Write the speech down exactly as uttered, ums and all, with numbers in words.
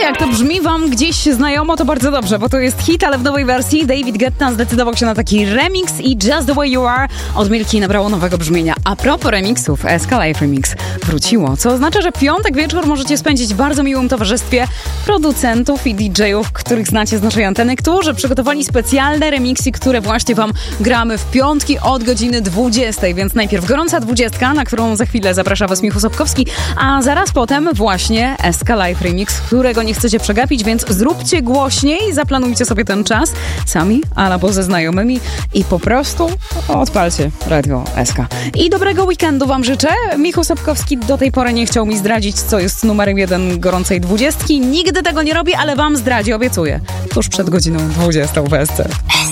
jak to brzmi wam gdzieś znajomo, to bardzo dobrze, bo to jest hit, ale w nowej wersji. David Guetta zdecydował się na taki remix i Just The Way You Are od Milki nabrało nowego brzmienia. A propos remixów, S K Live Remix wróciło, co oznacza, że piątek wieczór możecie spędzić w bardzo miłym towarzystwie producentów i D J-ów, których znacie z naszej anteny, którzy przygotowali specjalne remixy, które właśnie wam gramy w piątki od godziny dwudziestej, więc najpierw gorąca dwudziestka, na którą za chwilę zaprasza was Michał Sobkowski, a zaraz potem właśnie S K Live Remix, którego nie chcecie przegapić, więc zróbcie głośniej, zaplanujcie sobie ten czas sami albo ze znajomymi i po prostu odpalcie Radio S K. I dobrego weekendu wam życzę. Michał Sobkowski do tej pory nie chciał mi zdradzić, co jest numerem jeden gorącej dwudziestki. Nigdy tego nie robię, ale wam zdradzi, obiecuję. Tuż przed godziną dwudziestą w S C.